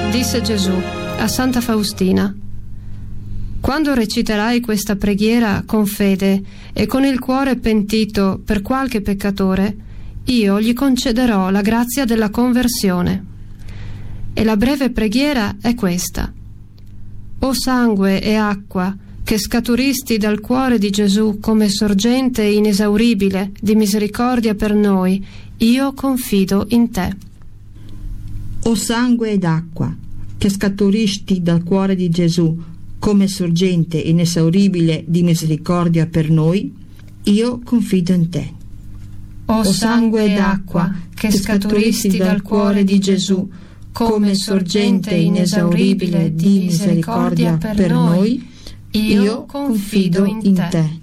disse Gesù a Santa Faustina: quando reciterai questa preghiera con fede e con il cuore pentito per qualche peccatore, io gli concederò la grazia della conversione. E la breve preghiera è questa: o sangue e acqua che scaturisti dal cuore di Gesù come sorgente inesauribile di misericordia per noi, io confido in te. O sangue ed acqua che scaturisti dal cuore di Gesù come sorgente inesauribile di misericordia per noi, io confido in te. O sangue ed acqua che scaturisti dal cuore di Gesù come sorgente inesauribile di misericordia per noi, io confido in te.